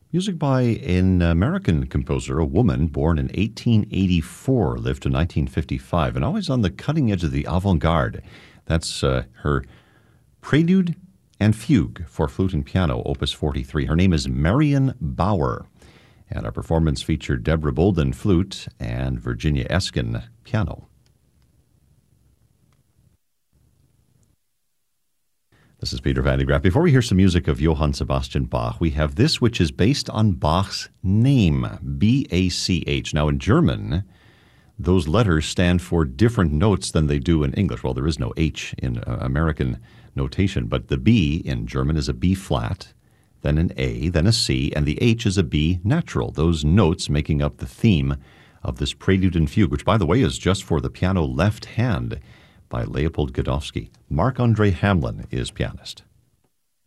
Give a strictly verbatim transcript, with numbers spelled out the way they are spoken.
Music by an American composer, a woman born in eighteen eighty-four, lived to nineteen fifty-five, and always on the cutting edge of the avant-garde. That's uh, her Prelude and Fugue for flute and piano, opus forty-three. Her name is Marion Bauer, and our performance featured Deborah Bolden, flute, and Virginia Eskin, piano. This is Peter Van de Graaff. Before we hear some music of Johann Sebastian Bach, we have this, which is based on Bach's name, B A C H. Now, in German, those letters stand for different notes than they do in English. Well, there is no H in uh, American notation, but the B in German is a B flat, then an A, then a C, and the H is a B natural, those notes making up the theme of this Prelude and Fugue, which, by the way, is just for the piano left hand, by Leopold Godowsky. Marc-Andre Hamelin is pianist.